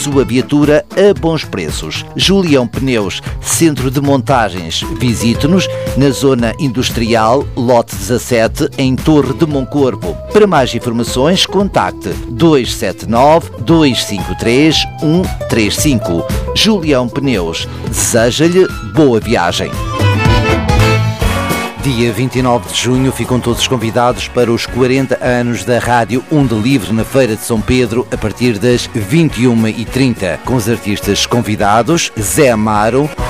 sua viatura a bons preços. Julião Pneus, Centro de Montagens. Visite-nos na Zona Industrial, lote 17, em Torre de Moncorvo. Para mais informações, contacte 279 253 135. Julião Pneus deseja-lhe boa viagem. Dia 29 de junho ficam todos convidados para os 40 anos da Rádio Onda Livre na Feira de São Pedro a partir das 21h30, com os artistas convidados Zé Amaro,